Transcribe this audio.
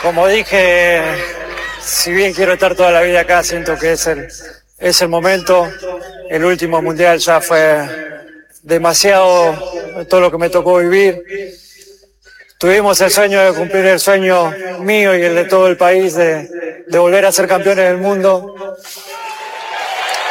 Como dije, si bien quiero estar toda la vida acá, siento que es el momento. El último mundial ya fue demasiado todo lo que me tocó vivir. Tuvimos el sueño de cumplir el sueño mío y el de todo el país de volver a ser campeones del mundo.